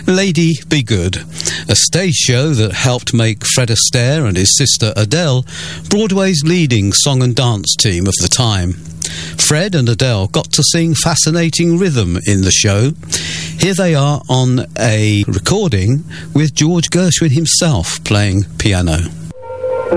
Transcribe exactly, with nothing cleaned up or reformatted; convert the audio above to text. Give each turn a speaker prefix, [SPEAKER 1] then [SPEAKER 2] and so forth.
[SPEAKER 1] Lady Be Good, a stage show that helped make Fred Astaire and his sister Adele Broadway's leading song and dance team of the time. Fred and Adele got to sing fascinating rhythm in the show. Here they are on a recording with George Gershwin himself playing piano.